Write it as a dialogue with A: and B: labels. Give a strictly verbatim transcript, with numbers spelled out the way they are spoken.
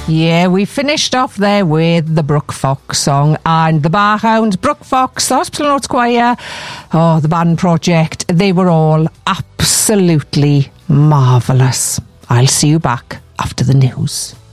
A: Yeah, we finished off there with the Brook Fox song and the Barhounds, Brook Fox, the Hospital Notes Choir, oh, the band project. They were all absolutely marvellous. I'll see you back after the news.